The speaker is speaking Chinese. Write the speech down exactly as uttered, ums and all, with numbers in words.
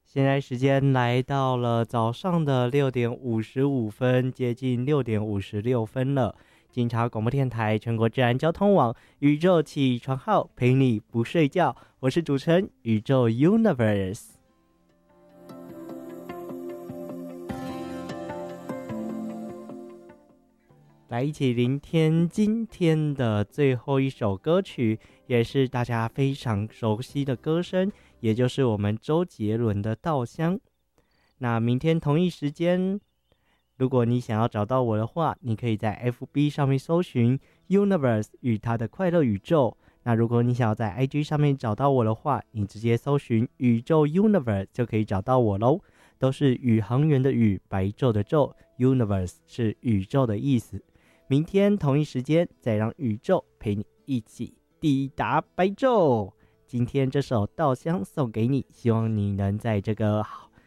现在时间来到了早上的六点五十五分，接近六点五十六分了。警察广播电台全国治安交通网宇宙起床号陪你不睡觉，我是主持人宇宙 Universe。来一起聆听今天的最后一首歌曲，也是大家非常熟悉的歌声，也就是我们周杰伦的《稻香》。那明天同一时间，如果你想要找到我的话，你可以在 F B 上面搜寻 Universe 与它的快乐宇宙。那如果你想要在 I G 上面找到我的话，你直接搜寻宇宙 Universe 就可以找到我咯。都是宇航员的宇，白昼的昼， Universe 是宇宙的意思。明天同一时间，再让宇宙陪你一起抵达白昼。今天这首《稻香》送给你，希望你能在这个